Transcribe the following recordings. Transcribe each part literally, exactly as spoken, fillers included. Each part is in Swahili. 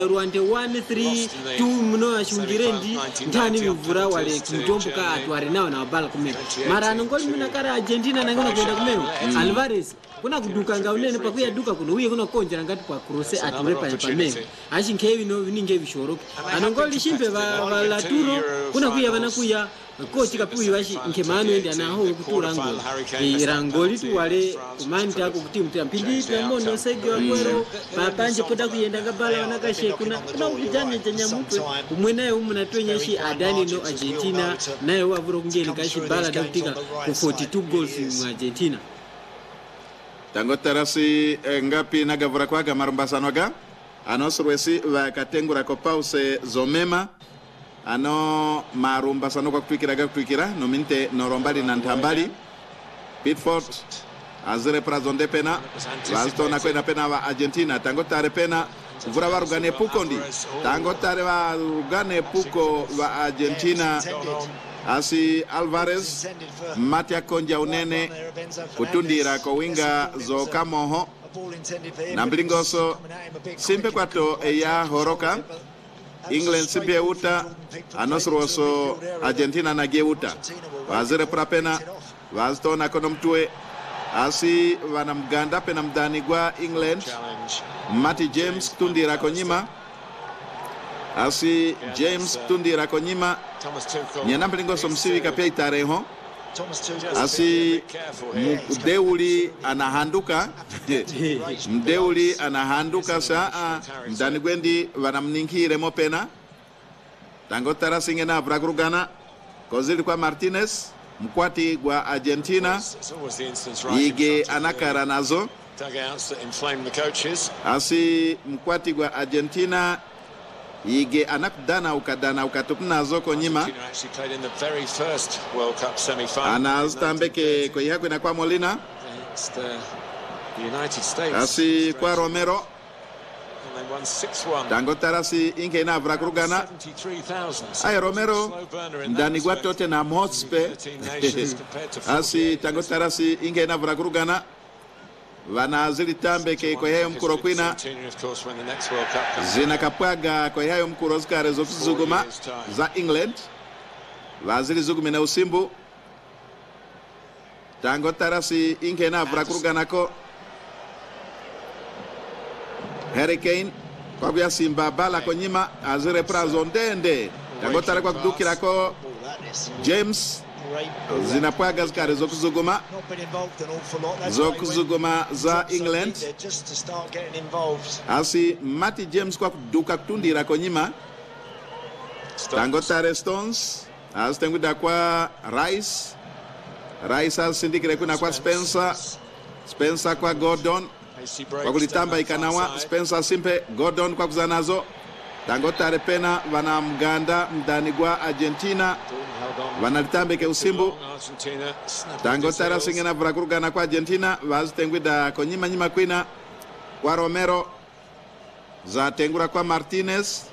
Rwanda one three two mno ashungirendi ndani mvura wale kumtombuka atware nao na bala kumeno mara ngoli muna kara Argentina nangona kwenda kumeno mm. Alvarez kuna kuduka ngaunene pakuya duka kuno uye kuna konjera ngati kwa cross atore pa pameno ashinkevi no ninge bishoroke anongoli shimpe ba, ba laturo kuna kuya bana kuya kochi kapuyi washi nkemano ndi anaho kutura ngoli irangoli tu wale kumanta ku timu ya mpindi tuamono sege wa kwero papanje poda kuyenda ngabala wanakashe kuna kuna kujanya janya mutwe umwenaye umuna twenyeshi adani no Argentina naye wavuro kungeni kashi bala dakutika ku forty-two goals mu Argentina tango tarasi ngapi nagavura kwaga marumbasanoga anosrwesi va katengura ko pause zomema ano marumbasano kwa kutwikira kutwikira no minte norombali na ntambali Pitford azire prazonde pena vasto na kwenda pena wa Argentina tango tare pena vura varugane puko ndi tango tare varugane puko wa Argentina asi Alvarez Matia Konja unene kutundira ko winga zo kamoho na mbilingoso simpe kwato eya horoka England simpe uta anosroso Argentina na geuta wazire prapena waztona konomtue asi wanamganda pena mdani gwa England Matty James tundira konyima asi James tundira konyima nyana mbilingoso msivi kapia itareho asi mdeuli anahanduka mdeuli anahanduka saa mdani gwendi wanamninkire mopena tango tarasinge na vragurugana kozili kwa Martinez mkwati gwa Argentina ige anakara nazo asi mkwati gwa Argentina ige anakudana ukadana ukatupnazo konyima anazitambeke kwa ihakwe na kwa Molina asi kwa Romero tango tarasi inge na vrakurugana ay Romero ndani gwa Tottenham Hotspur asi tango tarasi inge na vrakurugana wana zili tambeke kwa yayo mkuro kwina zina kapwaga kwa yayo mkuro zikare zokuzuguma za England wazili zugume na usimbu tango tarasi inge na vrakurugana ko Harry Kane kwa kuya simba bala konyima azire prazo ndende tango tare kwa kudukira ko James zinapwaga zikare zokuzuguma zokuzuguma za England asi Matty James kwa kuduka kutundira konyima tango tare Stones azitenguda kwa Rice Rice asindikire kuna kwa Spencer Spencer kwa Gordon kwa kulitamba ikanawa Spencer simpe Gordon kwa kuzanazo tango tare pena wana mganda mdani gwa Argentina wanalitambeke usimbu tango tara singena vrakurugana kwa Argentina wazitengwida konyima nyima kwina kwa Romero za tengura kwa Martinez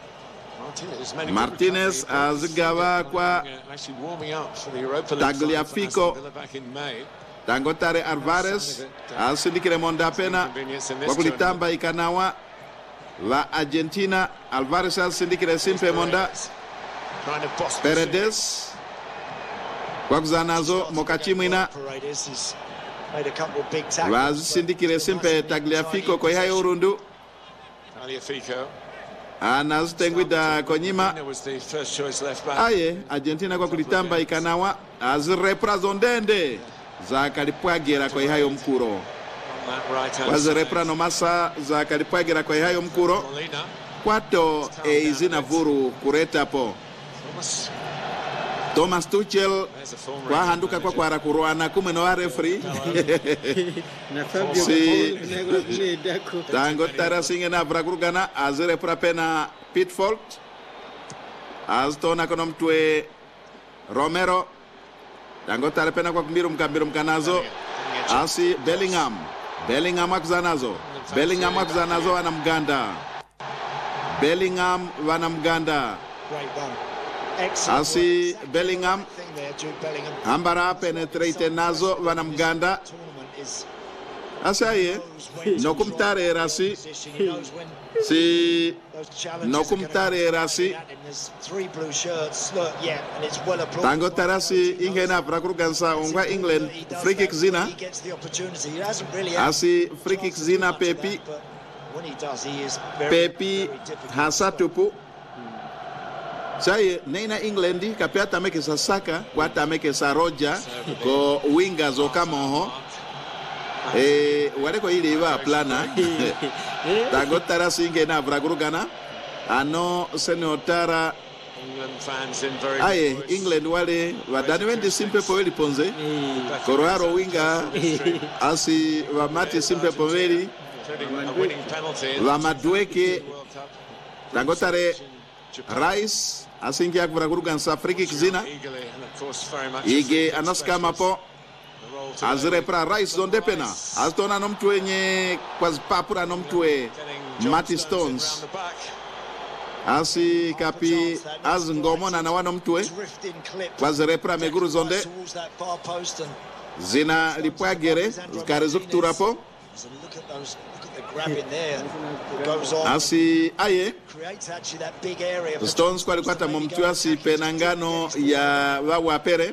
Martinez azigawa kwa Tagliafico tango tare Alvarez asindikire monda pena kwa kulitamba ikanawa la Argentina Alvarez asindikire simpe monda Paredes kwa kuzanazo mokachimwina wazisindikire simpe Tagliafico kwa hayo urundu anazitengwida konyima aye Argentina kwa kulitamba ikanawa azirepra zondende za kalipwagira kwa hayo mkuro wazirepra no masa za kalipwagira kwa hayo mkuro kwato eizina vuru kureta po Thomas Tuchel kwa handuka kwa kwa kuruana kumwe no referee na Fabio si tango tarasinge na vragurugana azire prapena Pitford aztona konomtwe Romero tango tarapena kwa kumbiru mkambiru mkanazo asi Bellingham Bellingham akuzanazo Bellingham akuzanazo wana mganda Bellingham wana mganda asi Bellingham ambara penetrate nazo wana mganda asaye nokum tare rasi si nokum tare rasi tango tarasi ingena prakurgansa ongwa England free kick zina asi free kick zina pepi pepi hasatupu saye neina England kapia tameke sa Saka kwa tameke sa Roja ko wingers okamoho eh wale ko ile iba plana tango tarasi ingena prakurgana ano senotara aye England wale wadani wendi simpe poweli ponze Koroaro winga asi wamati simpe poweli wamadweke tangotare Rice asingi akvuragurugan sa free kick zina ige anaska mapo azre pra Rice zonde pena astona nomtwe nye kwaz papura nomtwe Matty Stones asi kapi az ngomona na wana mtwe kwaz repra meguru zonde zina lipwagere karezu turapo asi aye Stones kwa likwata momtua si penangano ya wawapere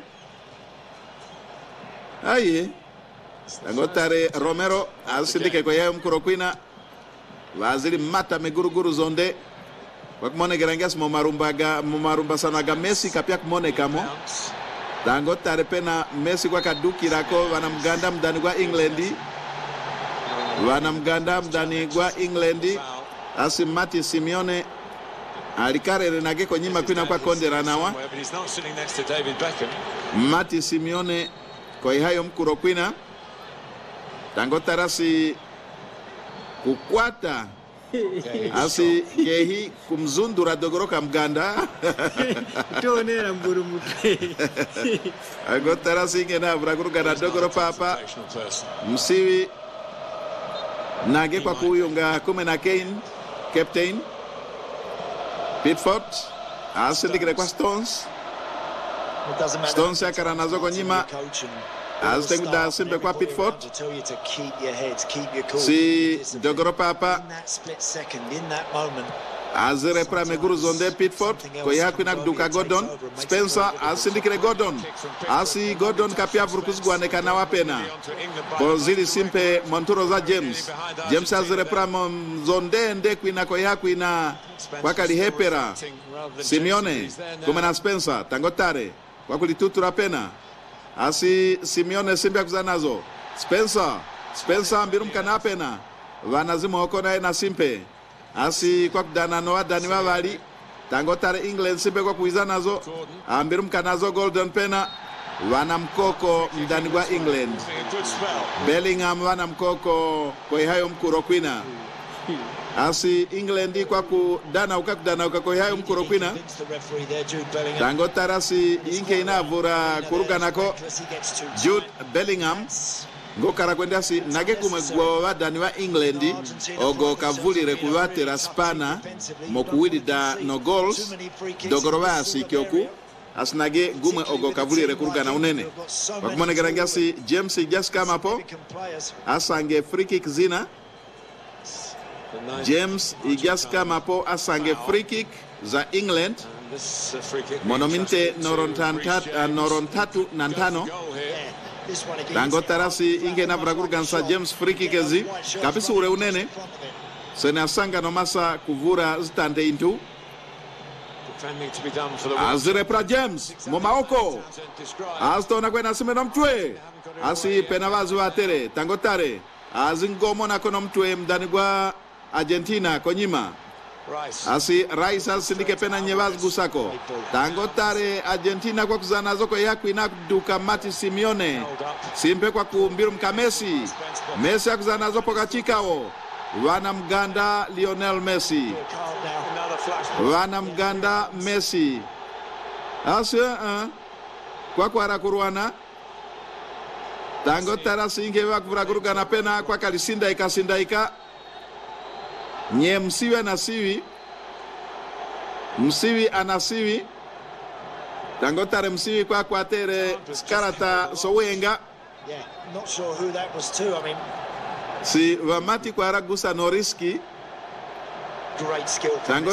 aye tangotare Romero asindike kwa yao mkurokwina waziri mata meguruguru zonde kwa kumone gerangas momarumbaga momarumbasanaga Messi kapia kumone kamo tangotare pena Messi kwa kaduki rako wanamganda mdani kwa England wanamganda mdani kwa England asi Matty Simeone alikare renage kwa nyima kwina kwa konde ranawa Matty Simeone kwa hayo mkuro kwina tangotarasi kukwata asi gehi kumzundura dogoroka mganda tonera mburu mutwe agotarasi ngena braguruga na dogoro papa msiwi nage kwa kuyunga kume na Kane captain Pickford asindikire kwa Stones Stones yakara nazo kwa nyima azitengu da simpe kwa Pickford si dogoro papa azere pra meguru zonde Pickford kwa yaku na duka Gordon Spencer asindikire Gordon asi Gordon kapia vurukuzi guaneka na wapena pozili simpe Montoro za James James azere pra zonde nde kuina kwa yaku ina wakali hepera Simeone kumena Spencer tangotare wakuli tutura pena asi Simeone simbe kuzanazo Spencer Spencer mbirum kana pena wanazimu hokona na simpe asi kwa kudana noa dani wawali tangotare England simbe kwa kuizanazo ambirum kanazo golden pena wanamkoko mdani kwa England Bellingham wanamkoko kwa hayo mkuro kwina asi England kwa kudana ukakudana ukakoi hayo mkuro kwina tangotare asi inke inavura kuruganako Jude Bellingham ngokara kwenda si nage kumegwa wadani wa England ogo kavulire kuwatera spana mokuwilida no goals dogorovasi kyoku asinage gume ogo kavulire kurugana unene wakumone gerangasi James just kama po asange free kick zina James just kama po asange free kick za England monominte norontatu norontatu nantano tangotarasi inge na brakurgansa James free kick ezi kapisi ure unene sena sanga no masa kuvura zitande into azire pra James momaoko astona kwena simeno mtwe asi penavazi watere tangotare azingomo na kono mtwe mdani gwa Argentina konyima asi Rice asindike pena nyevazi gusako tangotare Argentina kwa kuzana zoko yaku inakuduka Matty Simeone simpe kwa kumbiru mka Messi Messi akuzana zopo kachikao wana mganda Lionel Messi wana mganda Messi asi uh, kwa kwa rakuruana tangotara singe wakuvura kurugana pena kwa kalisinda ikasinda ika nye msiwi anasiwi msiwi anasiwi tangotare msiwi kwa kwa tere skarata sowenga si vamati kwa ragusa no riski tango